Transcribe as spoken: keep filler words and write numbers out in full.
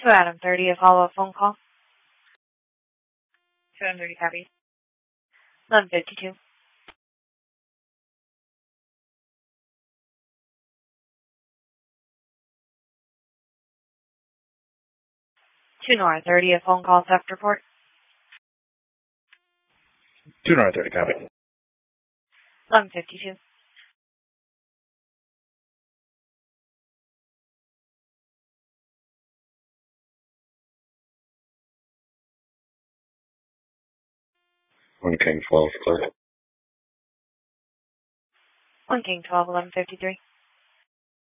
To Adam thirty, a follow-up phone call. To Adam thirty, copy. eleven fifty-two. To Nora thirty, a phone call theft report. To Nora thirty, copy. eleven fifty-two. One King twelve, clear. one King twelve, eleven fifty-three.